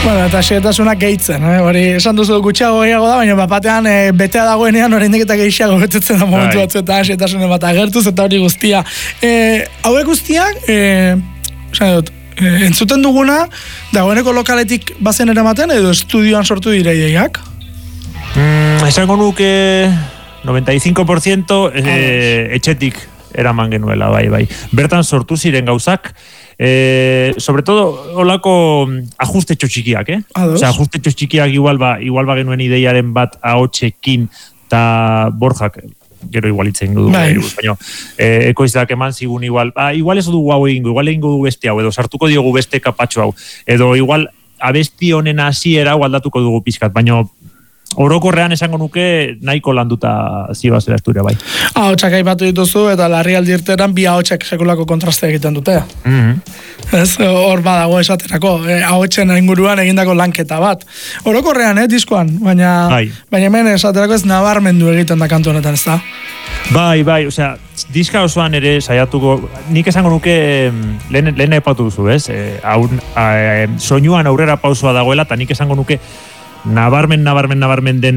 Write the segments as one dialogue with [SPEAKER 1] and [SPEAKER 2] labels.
[SPEAKER 1] Bueno, eta xehetasunak gehitzen, hori esan duzu gutxiago gehiago da, baina batean betea dagoenean oraindik eta gehiago betetzen da momentu batzuetan xehetasunen bat agertuz eta hori guztia. Hauek guztiak, esan dut, entzuten duguna, dagoeneko lokaletik bazen eramaten edo estudioan sortu direiak?
[SPEAKER 2] Esango nuke 95% etxetik eraman genuela, bai. Bertan sortu ziren gauzak, sobre todo holako ajustetxo txikiak, Osea, ajustetxo txikiak igual ba genuen ideiaren bat ahotsekin eta Borjak gero igual itzen dugu, baina ekoizdak eman zigun igual ez dugu hau egingo, igual egingo dugu beste hau, edo sartuko diogu beste kapatxo hau, edo igual abesti honen hasiera aldatuko dugu pizkat, baina orokorrean esango nuke nahiko landuta zibazera esturia bai.
[SPEAKER 1] Ahotsak aipatu dituzu eta larrialdi irteran bi ahotsak sekulako kontraste egiten dute. Ez, hor badago esaterako, ahotsen inguruan egindako lanketa bat. Orokorrean, diskoan, baina hemen esaterako ez nabarmendu egiten da kantu honetan, ez da?
[SPEAKER 2] Bai, osea, diska osoan ere saiatuko, nik esango nuke lehen aipatu duzu, ez? Soinuan aurrera pausoa dagoela, eta nik esango nuke nabarmen den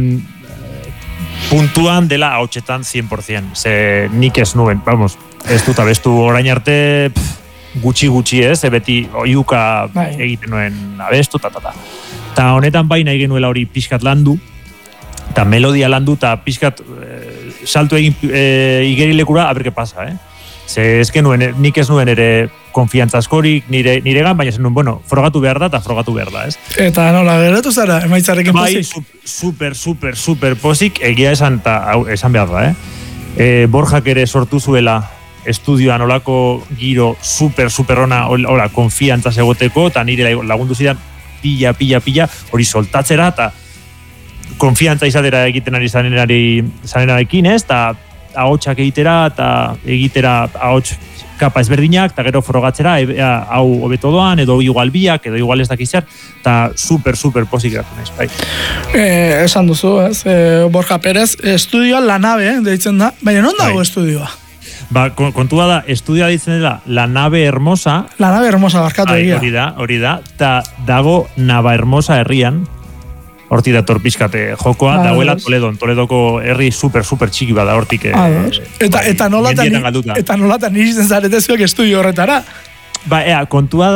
[SPEAKER 2] puntuan dela ahotsetan 100%. Ze nik ez nuen, ez dut abestu orain arte gutxi ez, beti oiuka egiten nuen abestu, Ta honetan bai nahi genuela hori pixkat landu, eta melodia landu, eta pixkat saltu egin igerilekura, a ber, que pasa, Ze nik ez nuen ere konfiantza askorik niregan, baina zen nuen, bueno, frogatu behar da eta frogatu behar da, ez?
[SPEAKER 1] Eta nola, geratu zara, emaitzarekin pozik?
[SPEAKER 2] Bai, super pozik, egia esan behar da, Borjak ere sortu zuela estudioan olako giro super ona, hola, konfiantza segoteko, eta nire lagundu zidan pila, hori soltatzera, eta konfiantza izatera egiten ari zanenarekin, ez? Eta ahotsak egitera, eta egitera ahots kapa ezberdinak, eta gero frogatzera, hau hobeto doan, edo igual biak, edo igual ez dakizar, eta super pozik geratu naiz, bai.
[SPEAKER 1] Esan duzu, ez? Borja Perez, estudioa La Nave, deitzen da, baina non dago estudioa?
[SPEAKER 2] Kontua da, estudioa deitzen dela La Nave Hermosa.
[SPEAKER 1] La Nave Hermosa, barkatu egia.
[SPEAKER 2] Hori da, eta dago Navahermosa herrian, horti dator pizkate jokoa, dagoela Toledoko herri super txiki bada hortik.
[SPEAKER 1] Eta nolatan iristen zarete zuek estudio horretara?
[SPEAKER 2] Kontua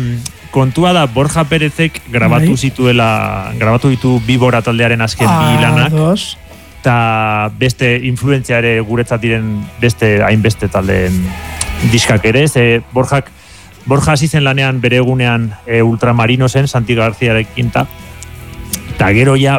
[SPEAKER 2] da Borja Perezek grabatu ditu Bibora taldearen azken bi lanak, eta beste influentzia ere guretzat diren hainbeste taldeen diskak ere, ze Borja hasi zen lanean bere egunean Ultramarino zen, Santi Garziarekin eta gero ja